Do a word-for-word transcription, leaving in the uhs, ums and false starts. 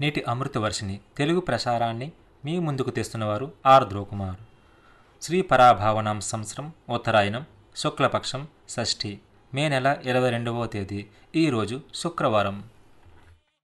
నేటి అమృతవర్షిణి తెలుగు ప్రసారాన్ని మీ ముందుకు తెస్తున్నవారు ఆర్ ధ్రువకుమార్. శ్రీ పరాభావనాం సంవత్సరం ఉత్తరాయణం శుక్లపక్షం షష్ఠి మే నెల ఇరవై రెండవ తేదీ ఈరోజు శుక్రవారం.